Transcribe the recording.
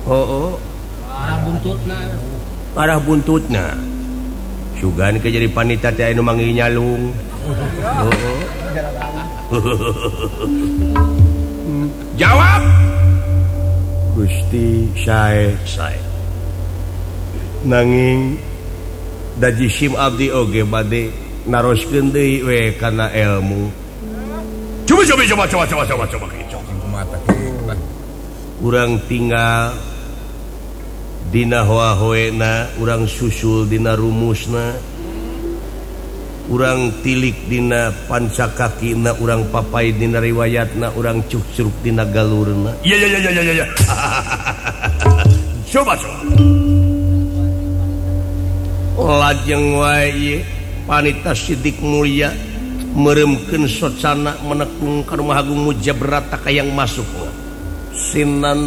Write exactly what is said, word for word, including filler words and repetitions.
Oh arah buntutna Sugan ke jadi panita teh anu manggih nyalung. Jawab. Gusti sae sae. Nanging daji sim abdi oge bade naroskeun deui we kana ilmu. Coba coba coba coba coba coba coba coba. Urang tinggal dina hoa-hoena, urang susul dina rumusna, urang tilik dina pancakakina, urang papai dina riwayatna, urang cuk-curug dina galurna. Iya iya iya iya iya. Coba coba. Lajeng wae panita sidik mulia meremkeun socana menekung ka rumah agung Mujabrata kayang masuk. Sinan